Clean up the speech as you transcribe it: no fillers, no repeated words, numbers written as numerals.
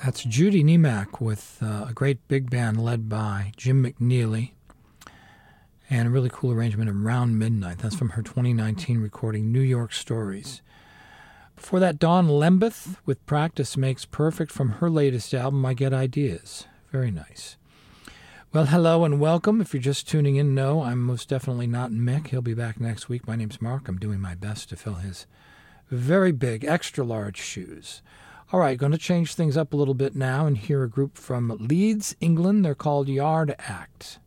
That's Judy Niemak with a great big band led by Jim McNeely and a really cool arrangement of Round Midnight. That's from her 2019 recording, New York Stories. Before that, Dawn Lembeth with Practice Makes Perfect from her latest album, I Get Ideas. Very nice. Well, hello and welcome. If you're just tuning in, no, I'm most definitely not Mick. He'll be back next week. My name's Mark. I'm doing my best to fill his very big, extra large shoes. All right, going to change things up a little bit now and hear a group from Leeds, England. They're called Yard Act.